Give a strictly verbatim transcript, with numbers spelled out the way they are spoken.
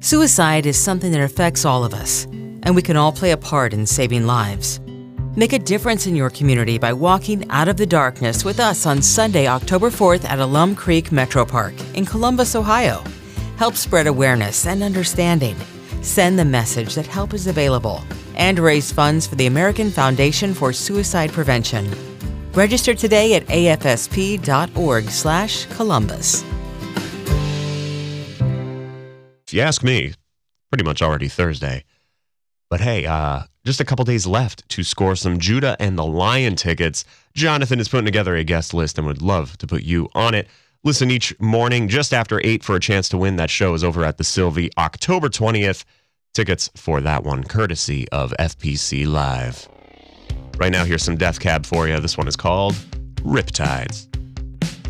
Suicide is something that affects all of us, and we can all play a part in saving lives. Make a difference in your community by walking out of the darkness with us on Sunday, October fourth at Alum Creek Metro Park in Columbus, Ohio. Help spread awareness and understanding. Send the message that help is available and raise funds for the American Foundation for Suicide Prevention. Register today at A F S P dot org slash Columbus. If you ask me, pretty much already Thursday. But hey, uh, just a couple days left to score some Judah and the Lion tickets. Jonathan is putting together a guest list and would love to put you on it. Listen each morning just after eight for a chance to win. That show is over at the Sylvie, October twentieth. Tickets for that one, courtesy of F P C Live. Right now, here's some Death Cab for you. This one is called Riptides.